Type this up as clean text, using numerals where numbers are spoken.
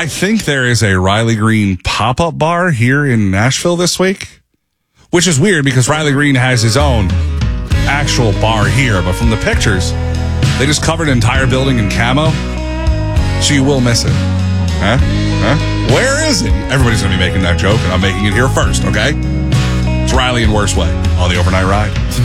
I think there is a Riley Green pop-up bar here in Nashville this week, which is weird because Riley Green has his own actual bar here, but from the pictures, they just covered an entire building in camo, so you will miss it. Huh? Where is it? Everybody's going to be making that joke, and I'm making it here first, okay? It's Riley and Worst Way on the Overnight Ride.